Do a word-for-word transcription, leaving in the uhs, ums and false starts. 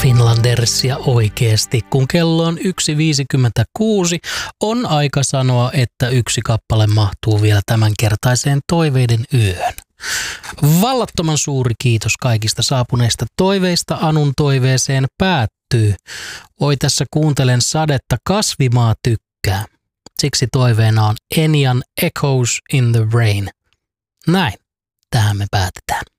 Finlandersia oikeasti. Kun kello on yksi viisikymmentäkuusi, on aika sanoa, että yksi kappale mahtuu vielä tämänkertaiseen toiveiden yöhön. Vallattoman suuri kiitos kaikista saapuneista toiveista. Anun toiveeseen päättyy. Oi, tässä kuuntelen sadetta, kasvimaa tykkää. Siksi toiveena on Enian Echoes in the Rain. Näin, tähän me päätetään.